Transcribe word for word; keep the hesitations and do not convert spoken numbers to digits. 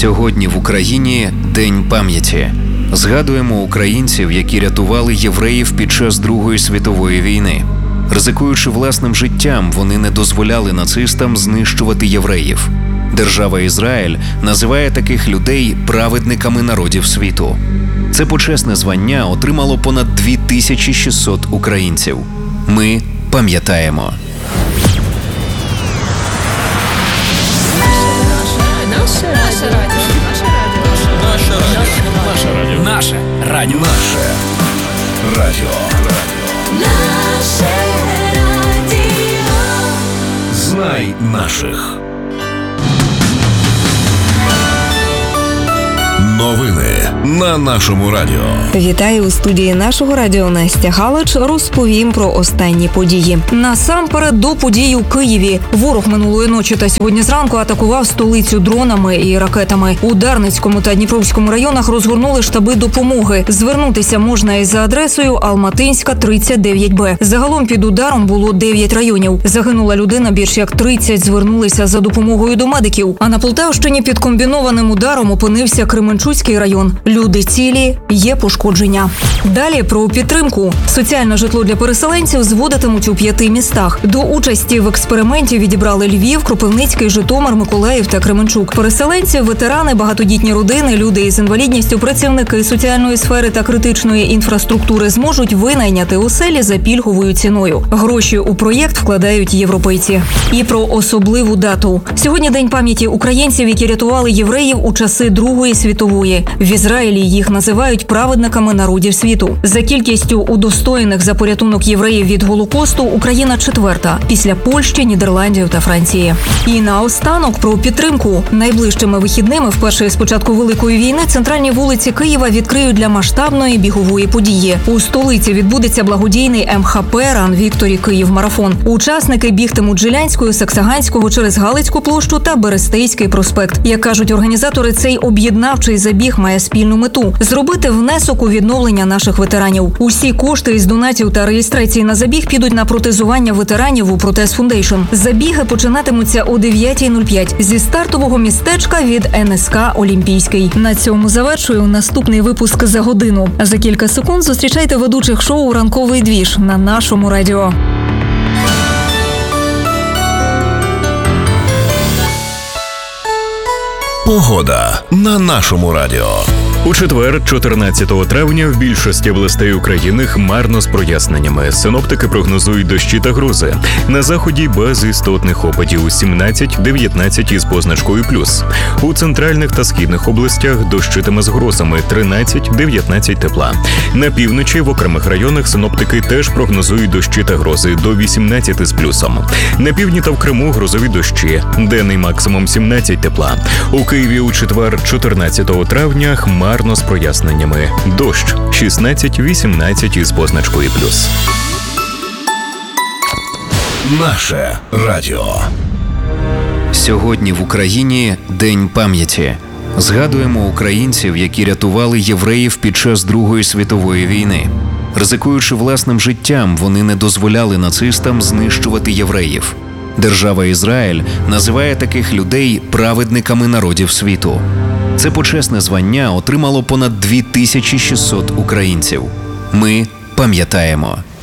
Сьогодні в Україні День пам'яті. Згадуємо українців, які рятували євреїв під час Другої світової війни. Ризикуючи власним життям, вони не дозволяли нацистам знищувати євреїв. Держава Ізраїль називає таких людей праведниками народів світу. Це почесне звання отримало понад дві тисячі шістсот українців. Ми пам'ятаємо. Наше радіо. Наше радіо. Наше радіо. Наше радіо. Знай наших. Новини на нашому радіо. Вітаю у студії нашого радіо Настя Галич. Розповім про останні події. Насамперед до подій у Києві. Ворог минулої ночі та сьогодні зранку атакував столицю дронами і ракетами. У Дарницькому та Дніпровському районах розгорнули штаби допомоги. Звернутися можна із за адресою Алматинська, тридцять дев'ять Б. Загалом під ударом було дев'ять районів. Загинула людина, більш як тридцять звернулися за допомогою до медиків. А на Полтавщині під комбінованим ударом опинився Кременчуцький район. Люди цілі, є пошкодження. Далі про підтримку. Соціальне житло для переселенців зводитимуть у п'яти містах. До участі в експерименті відібрали Львів, Кропивницький, Житомир, Миколаїв та Кременчук. Переселенці, ветерани, багатодітні родини, люди із інвалідністю, працівники соціальної сфери та критичної інфраструктури зможуть винайняти оселі за пільговою ціною. Гроші у проєкт вкладають європейці. І про особливу дату. Сьогодні День пам'яті українців, які рятували євреїв у часи Другої світової. В Ізраїлі їх називають праведниками народів світу. За кількістю удостоєних за порятунок євреїв від Голокосту Україна четверта, після Польщі, Нідерландів та Франції. І наостанок про підтримку. Найближчими вихідними, вперше з початку Великої війни, центральні вулиці Києва відкриють для масштабної бігової події. У столиці відбудеться благодійний ем ха пе «Ран Вікторі Київ-марафон». Учасники бігтимуть Жилянською, Саксаганського через Галицьку площу та Берестейський проспект. Як кажуть організатори, цей об'єднавчий забіг має спільну мету – зробити внесок у відновлення наших ветеранів. Усі кошти із донатів та реєстрації на забіг підуть на протезування ветеранів у Протез Фундейшн. Забіги починатимуться о дев'ята нуль п'ять зі стартового містечка від ен ес ка «Олімпійський». На цьому завершую наступний випуск за годину. За кілька секунд зустрічайте ведучих шоу «Ранковий двіж» на нашому радіо. Погода на нашому радіо. У четвер, чотирнадцятого травня, в більшості областей України хмарно з проясненнями. Синоптики прогнозують дощі та грози. На заході без істотних опадів сімнадцять дев'ятнадцять із позначкою плюс. У центральних та східних областях дощитиме з грозами тринадцять дев'ятнадцять тепла. На півночі в окремих районах синоптики теж прогнозують дощі та грози до вісімнадцяти з плюсом. На півдні та в Криму грозові дощі. Денний максимум сімнадцять тепла. У Києві у четвер, чотирнадцятого травня, хмарно з проясненнями. Дощ шістнадцять вісімнадцять із позначкою плюс. Наше радіо. Сьогодні в Україні День пам'яті. Згадуємо українців, які рятували євреїв під час Другої світової війни. Ризикуючи власним життям, вони не дозволяли нацистам знищувати євреїв. Держава Ізраїль називає таких людей праведниками народів світу. Це почесне звання отримало понад дві тисячі шістсот українців. Ми пам'ятаємо.